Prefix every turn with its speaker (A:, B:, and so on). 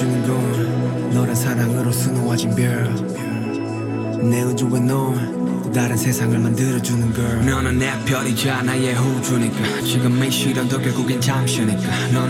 A: 보여주는 건 너란 사랑으로 수놓아진 별내 우주와 넌 또 다른 세상을 만들어주는 걸. 너는 내 별이자 나의 우주니까 지금 이 시련도 결국엔 잠시니까. 넌